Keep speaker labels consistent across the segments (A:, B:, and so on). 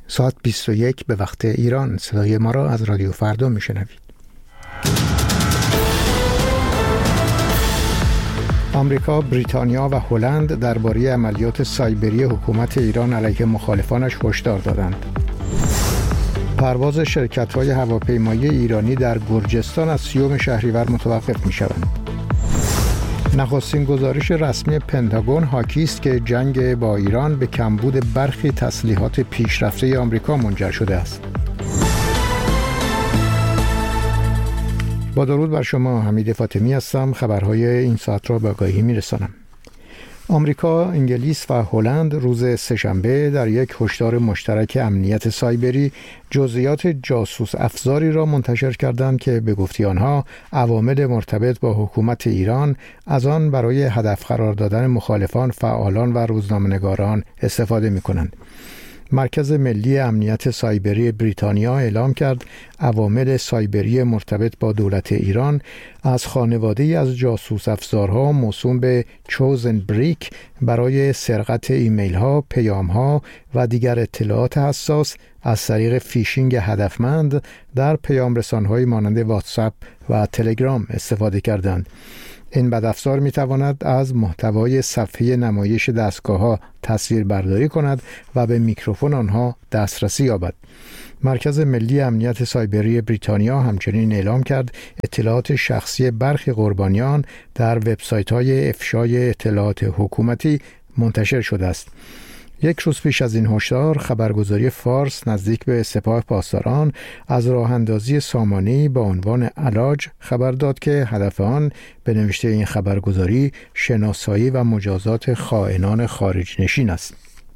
A: ساعت 21 به وقت ایران. صدای ما را از رادیو فردا میشنوید. آمریکا، بریتانیا و هلند درباره عملیات سایبری حکومت ایران علیه مخالفانش هشدار دادند. پرواز شرکت‌های هواپیمایی ایرانی در گرجستان از 30 شهریور متوقف می‌شوند. نخستین گزارش رسمی پنتاگون حاکی است که جنگ با ایران به کمبود برخی تسلیحات پیشرفته آمریکا منجر شده است. با درود بر شما، حمید فاطمی هستم. خبرهای این ساعت را به آگاهی می‌رسانم. آمریکا، انگلیس و هلند روز سه‌شنبه در یک هشدار مشترک امنیت سایبری جزئیات جاسوس افزاری را منتشر کردند که به گفته آنها عوامل مرتبط با حکومت ایران از آن برای هدف قرار دادن مخالفان، فعالان و روزنامه‌نگاران استفاده می‌کنند. مرکز ملی امنیت سایبری بریتانیا اعلام کرد عوامل سایبری مرتبط با دولت ایران از خانواده‌ای از جاسوس افزارها موسوم به چوزن بریک برای سرقت ایمیل‌ها، پیام‌ها و دیگر اطلاعات حساس از طریق فیشینگ هدفمند در پیام‌رسان‌های مانند واتساپ و تلگرام استفاده کردند. این بدافزار می‌تواند از محتوای صفحه نمایش دستگاه‌ها تصویر برداری کند و به میکروفون آنها دسترسی یابد. مرکز ملی امنیت سایبری بریتانیا همچنین اعلام کرد اطلاعات شخصی برخی قربانیان در وبسایت‌های افشای اطلاعات حکومتی منتشر شده است. یک روز پیش از این هشدار، خبرگزاری فارس نزدیک به سپاه پاسداران از راه اندازی سامانه‌ای با عنوان علاج خبر داد که هدف آن به نوشته این خبرگزاری شناسایی و مجازات خائنان خارج نشین است.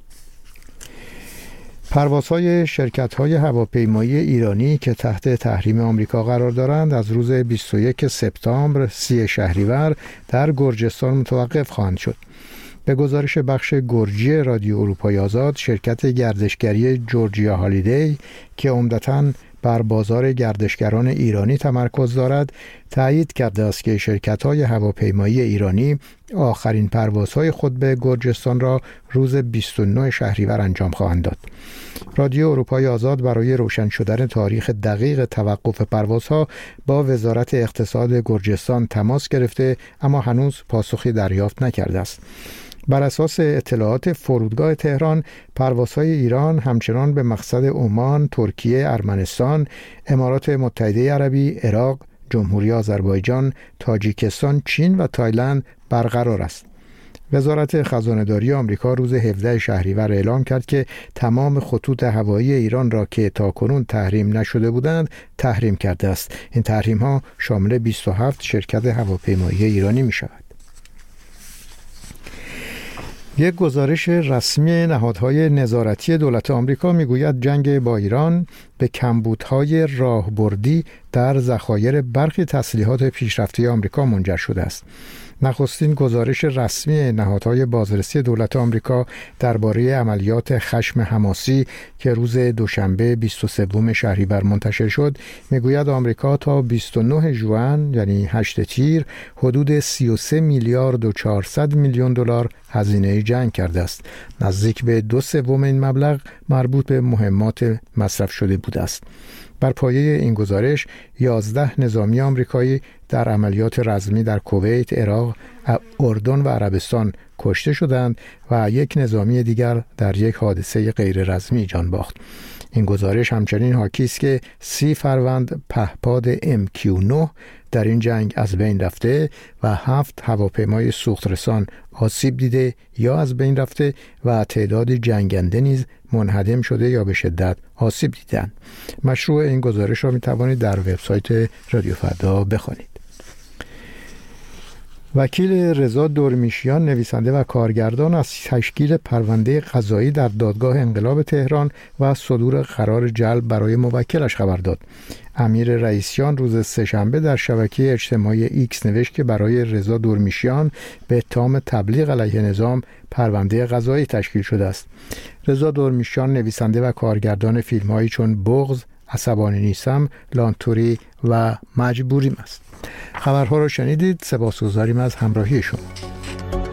A: پروازهای شرکت‌های هواپیمایی ایرانی که تحت تحریم آمریکا قرار دارند از روز 21 سپتامبر 30 شهریور در گرجستان متوقف خواهند شد. به گزارش بخش گرجی رادیو اروپای آزاد، شرکت گردشگری جورجیا هالیدی که عمدتاً بر بازار گردشگران ایرانی تمرکز دارد، تایید کرده است که شرکت‌های هواپیمایی ایرانی آخرین پروازهای خود به گرجستان را روز 29 شهریور انجام خواهند داد. رادیو اروپای آزاد برای روشن شدن تاریخ دقیق توقف پروازها با وزارت اقتصاد گرجستان تماس گرفته، اما هنوز پاسخی دریافت نکرده است. بر اساس اطلاعات فرودگاه تهران، پروازهای ایران همچنان به مقصد عمان، ترکیه، ارمنستان، امارات متحده عربی، عراق، جمهوری آذربایجان، تاجیکستان، چین و تایلند برقرار است. وزارت خزانه‌داری آمریکا روز 17 شهریور اعلام کرد که تمام خطوط هوایی ایران را که تاکنون تحریم نشده بودند تحریم کرده است. این تحریم‌ها شامل 27 شرکت هواپیمایی ایرانی می‌شود. یک گزارش رسمی نهادهای نظارتی دولت آمریکا میگوید جنگ با ایران به کمبودهای راهبردی در ذخایر برخی تسلیحات پیشرفته آمریکا منجر شده است. نخستین گزارش رسمی نهادهای بازرسی دولت آمریکا درباره عملیات خشم حماسی که روز دوشنبه 23 شهریور منتشر شد میگوید آمریکا تا 29 ژوئن یعنی 8 تیر حدود 33 میلیارد و 400 میلیون دلار هزینه جنگ کرده است. نزدیک به 2/3 این مبلغ مربوط به مهمات مصرف شده بوده است. بر پایه این گزارش 11 نظامی آمریکایی در عملیات رزمی در کویت، عراق، اردن و عربستان کشته شدند و یک نظامی دیگر در یک حادثه غیر رزمی جان باخت. این گزارش همچنین حاکی است که 30 فروند پهپاد MQ-9 در این جنگ از بین رفته و 7 هواپیمای سوخترسان آسیب دیده یا از بین رفته و تعداد جنگنده نیز منهدم شده یا به شدت آسیب دیدند. مشروع این گزارش را می توانید در وبسایت رادیو فردا بخوانید. وکیل رضا دورمیشیان، نویسنده و کارگردان، از تشکیل پرونده قضایی در دادگاه انقلاب تهران و صدور قرار جلب برای موکلش خبر داد. امیر رئیسیان روز سه‌شنبه در شبکه اجتماعی ایکس نوشت که برای رضا دورمیشیان به اتهام تبلیغ علیه نظام پرونده قضایی تشکیل شده است. رضا دورمیشیان نویسنده و کارگردان فیلم‌هایی چون بغض، عصبانی نیستم، لانتوری و مجبوریم است. خبرها را شنیدید. سپاسگزاریم از همراهی شما.